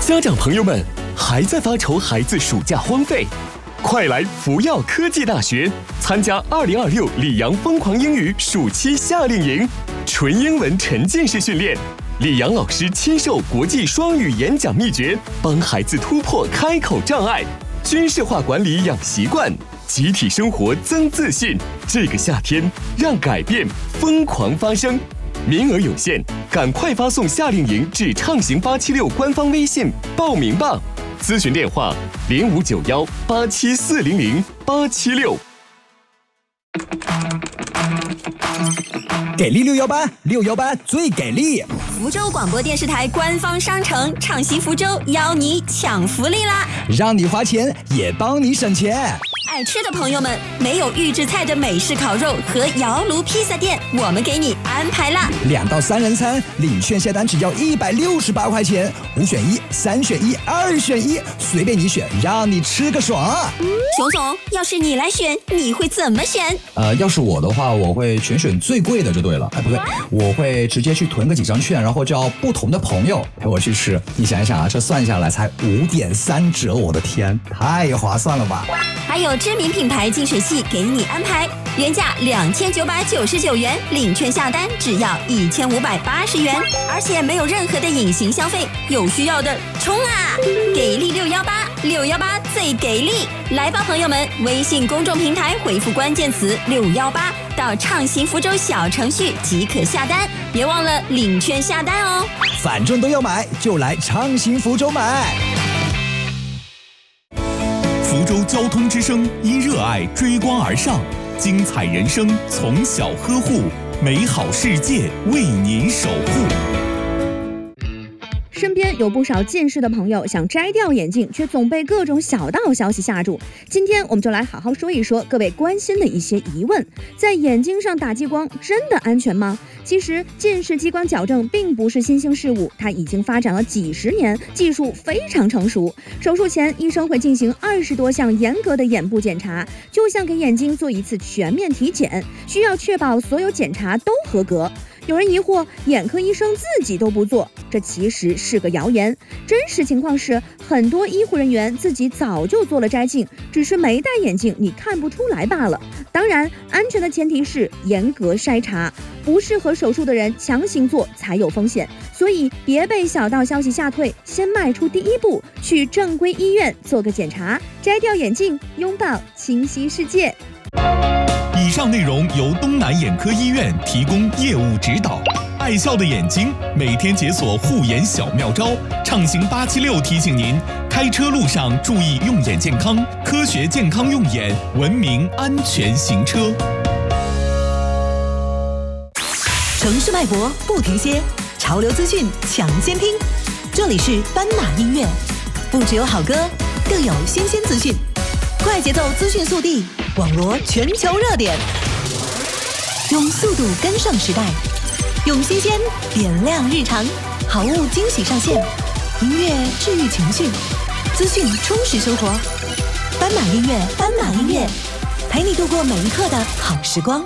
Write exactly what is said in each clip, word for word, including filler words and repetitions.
家长朋友们，还在发愁孩子暑假荒废？快来福耀科技大学参加二零二六里昂疯狂英语暑期夏令营，纯英文沉浸式训练，里昂老师亲授国际双语演讲秘诀，帮孩子突破开口障碍，军事化管理养习惯，集体生活增自信。这个夏天，让改变疯狂发生。名额有限，赶快发送夏令营至畅行八七六官方微信报名吧。咨询电话零五九幺八七四零零八七六。 给力六幺八，六幺八最给力！ 福州广播电视台官方商城畅行福州邀你抢福利啦！ 让你花钱也帮你省钱。 爱吃的朋友们，没有预制菜的美式烤肉和窑炉披萨店，我们给你安排啦！ 两到三人餐，领券下单只要一百六十八块钱，五选一，三选一，二选一，随便你选，让你吃个爽。 熊总，要是你来选，你会怎么选？ 呃，要是我的话，我会全选最贵的就对了。哎，不对，我会直接去囤个几张券，然后叫不同的朋友陪我去吃。你想一想啊，这算下来才五点三折，我的天，太划算了吧！ 还有知名品牌净水器给你安排，原价两千九百九十九元，领券下单只要一千五百八十元，而且没有任何的隐形消费，有需要的冲啊！给力六幺八，六幺八最给力！来吧，朋友们，微信公众平台回复关键词六幺八到畅行福州小程序即可下单，别忘了领券下单哦。 反正都要买，就来畅行福州买。 福州交通之声因热爱追光而上，精彩人生从小呵护，美好世界为您守护。 身边有不少近视的朋友想摘掉眼镜，却总被各种小道消息吓住。今天我们就来好好说一说各位关心的一些疑问。在眼睛上打激光真的安全吗？其实近视激光矫正并不是新兴事物，它已经发展了几十年，技术非常成熟。手术前，医生会进行二十多项严格的眼部检查，就像给眼睛做一次全面体检，需要确保所有检查都合格。有人疑惑，眼科医生自己都不做，这其实是个谣言。真实情况是，很多医护人员自己早就做了摘镜，只是没戴眼镜，你看不出来罢了。当然，安全的前提是严格筛查，不适合手术的人强行做才有风险。所以别被小道消息吓退，先迈出第一步，去正规医院做个检查，摘掉眼镜，拥抱清晰世界。 以上内容由东南眼科医院提供业务指导。爱笑的眼睛，每天解锁护眼小妙招。畅行八七六提醒您，开车路上注意用眼健康，科学健康用眼，文明安全行车。 城市脉搏不停歇，潮流资讯抢先听。这里是斑马音乐，不只有好歌，更有新鲜资讯。快节奏资讯速递，网罗全球热点，用速度跟上时代，用新鲜点亮日常，好物惊喜上线，音乐治愈情绪，资讯充实生活。斑马音乐，斑马音乐，陪你度过每一刻的好时光。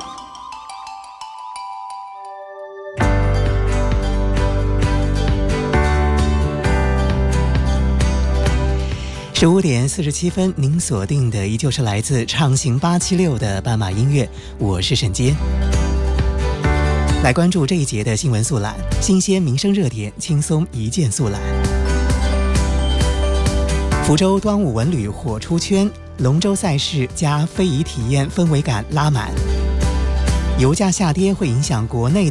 十五点四十七分，您锁定的依旧是来自畅行八七六的斑马音乐，我是沈杰。来关注这一节的新闻速览，新鲜民生热点，轻松一键速览。福州端午文旅火出圈，龙舟赛事加非遗体验氛围感拉满。油价下跌会影响国内的